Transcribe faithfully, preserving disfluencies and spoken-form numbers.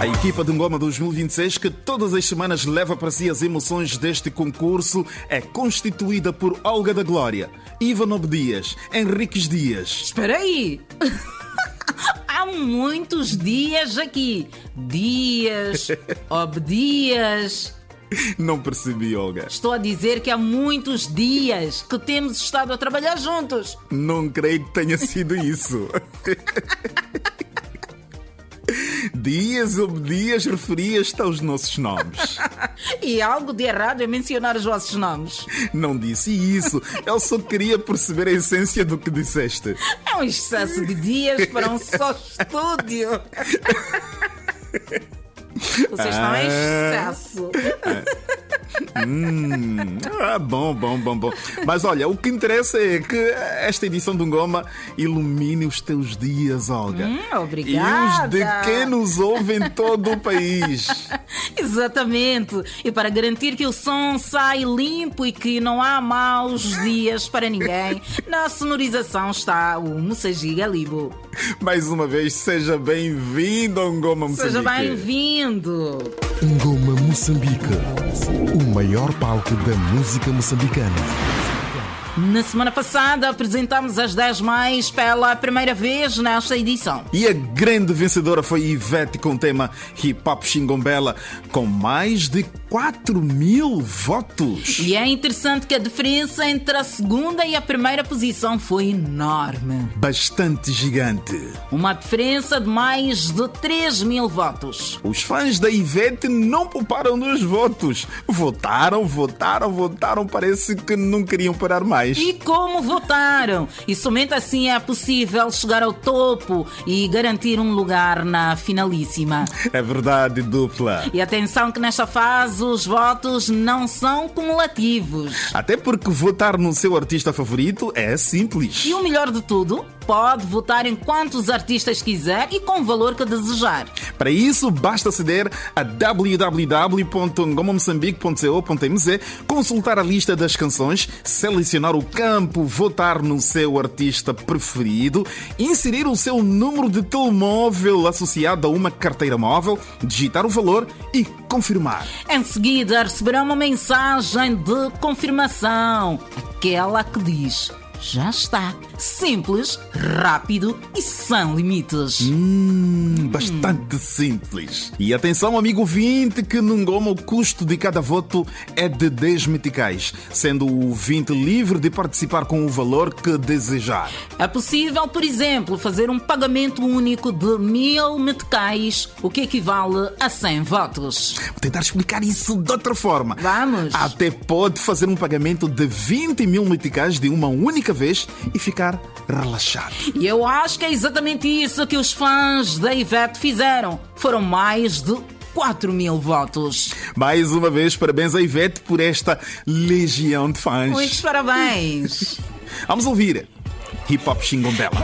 A equipa de Ngoma dois mil e vinte e seis, que todas as semanas leva para si as emoções deste concurso, é constituída por Olga da Glória, Ivan Obdias, Henriques Dias. Espera aí! Há muitos dias aqui. Dias, Obdias. Não percebi, Olga. Estou a dizer que há muitos dias que temos estado a trabalhar juntos. Não creio que tenha sido isso. Dias Obdias referias-te aos nossos nomes. E algo de errado é mencionar os vossos nomes. Não disse isso. Eu só queria perceber a essência do que disseste. É um excesso de dias para um só estúdio. Vocês estão em excesso. Hum, ah, bom, bom, bom, bom. Mas olha, o que interessa é que esta edição do Ngoma ilumine os teus dias, Olga. Hum, obrigada. E os de quem nos ouve em todo o país. Exatamente. E para garantir que o som sai limpo e que não há maus dias para ninguém, na sonorização está o Mussagiga Libo. Mais uma vez, seja bem-vindo ao Ngoma Moçambique. Seja bem-vindo. Ngoma Moçambique, o maior palco da música moçambicana. Na semana passada apresentámos as dez mais pela primeira vez nesta edição. E a grande vencedora foi Ivete com o tema Hip Hop Xingombela, com mais de quatro mil votos. E é interessante que a diferença entre a segunda e a primeira posição foi enorme. Bastante gigante. Uma diferença de mais de três mil votos. Os fãs da Ivete não pouparam nos votos. Votaram, votaram, votaram. Parece que não queriam parar mais. E como votaram? E somente assim é possível chegar ao topo e garantir um lugar na finalíssima. É verdade, dupla. E atenção que nesta fase os votos não são cumulativos. Até porque votar no seu artista favorito é simples. E o melhor de tudo, pode votar em quantos artistas quiser e com o valor que desejar. Para isso, basta aceder a w w w ponto ngoma moçambique ponto co ponto m z, consultar a lista das canções, selecionar o campo, votar no seu artista preferido, inserir o seu número de telemóvel associado a uma carteira móvel, digitar o valor e confirmar. Em seguida, receberá uma mensagem de confirmação, aquela que diz: já está. Simples, rápido e sem limites. Hum, bastante simples. E atenção, amigo ouvinte, que no Ngoma o custo de cada voto é de dez meticais, sendo o ouvinte livre de participar com o valor que desejar. É possível, por exemplo, fazer um pagamento único de mil meticais, o que equivale a cem votos. Vou tentar explicar isso de outra forma. Vamos. Até pode fazer um pagamento de vinte mil meticais de uma única vez e ficar relaxado. E eu acho que é exatamente isso que os fãs da Ivete fizeram. Foram mais de quatro mil votos. Mais uma vez, parabéns a Ivete por esta legião de fãs. Muitos parabéns. Vamos ouvir Hip Hop Xingombela.